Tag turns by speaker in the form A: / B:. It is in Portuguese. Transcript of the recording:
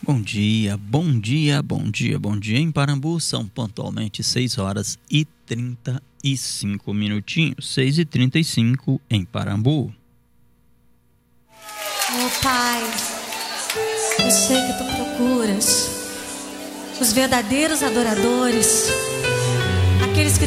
A: Bom dia, bom dia, bom dia, bom dia. Em Parambu são pontualmente 6 horas e 35 minutinhos. 6h35 em Parambu.
B: Meu Pai, eu sei que Tu procuras os verdadeiros adoradores, aqueles que